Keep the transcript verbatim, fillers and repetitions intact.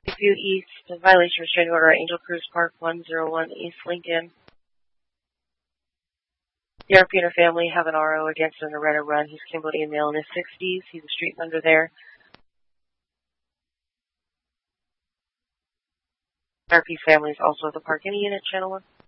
View East, violation of restraining order at Angel Cruz Park, one oh one East Lincoln. The R P and her family have an R O against an Loretta Run. He's a Cambodian male in his sixties. He's a street vendor there. R P family is also at the park. Any unit, channel one?